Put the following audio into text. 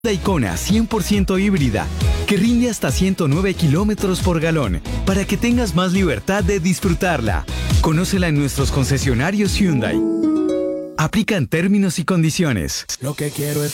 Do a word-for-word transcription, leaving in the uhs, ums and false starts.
Hyundai Kona cien por ciento híbrida, que rinde hasta ciento nueve kilómetros por galón, para que tengas más libertad de disfrutarla. Conócela en nuestros concesionarios Hyundai. Aplican términos y condiciones. Lo que quiero es